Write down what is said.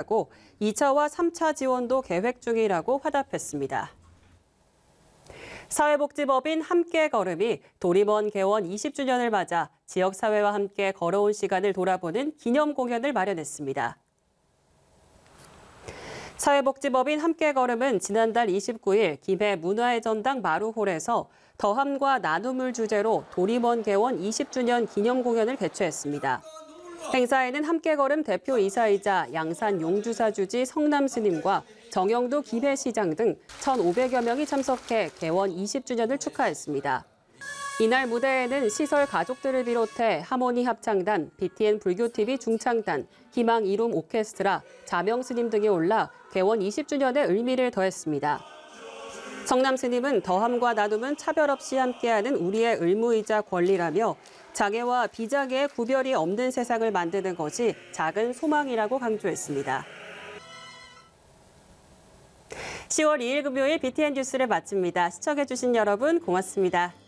추진하고 2차와 3차 지원도 계획 중이라고 화답했습니다. 사회복지법인 함께걸음이 도림원 개원 20주년을 맞아 지역사회와 함께 걸어온 시간을 돌아보는 기념 공연을 마련했습니다. 사회복지법인 함께걸음은 지난달 29일 김해 문화의 전당 마루홀에서 더함과 나눔을 주제로 도림원 개원 20주년 기념 공연을 개최했습니다. 행사에는 함께걸음 대표이사이자 양산 용주사 주지 성남스님과 정영도 김해시장 등 1,500여 명이 참석해 개원 20주년을 축하했습니다. 이날 무대에는 시설 가족들을 비롯해 하모니 합창단, BTN 불교TV 중창단, 희망 이룸 오케스트라, 자명스님 등이 올라 개원 20주년의 의미를 더했습니다. 성남스님은 더함과 나눔은 차별 없이 함께하는 우리의 의무이자 권리라며 장애와 비장애의 구별이 없는 세상을 만드는 것이 작은 소망이라고 강조했습니다. 10월 2일 금요일 BTN 뉴스를 마칩니다. 시청해주신 여러분 고맙습니다.